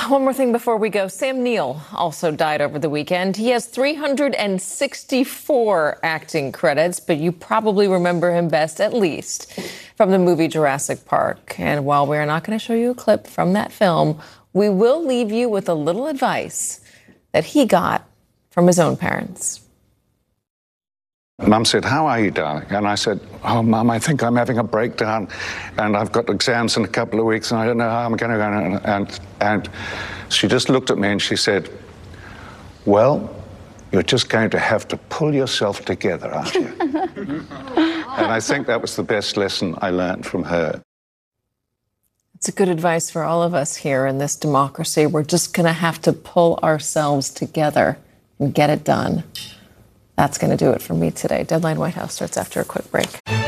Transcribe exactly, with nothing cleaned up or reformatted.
One more thing before we go. Sam Neill also died over the weekend. He has three hundred sixty-four acting credits, but you probably remember him best, at least, from the movie Jurassic Park. And while we're not going to show you a clip from that film, we will leave you with a little advice that he got from his own parents. Mum said, "How are you, darling?" And I said, "Oh, Mum, I think I'm having a breakdown, and I've got exams in a couple of weeks, and I don't know how I'm going to go." And, and she just looked at me and she said, "Well, you're just going to have to pull yourself together, aren't you?" And I think that was the best lesson I learned from her. It's a good advice for all of us here in this democracy. We're just going to have to pull ourselves together and get it done. That's going to do it for me today. Deadline White House starts after a quick break.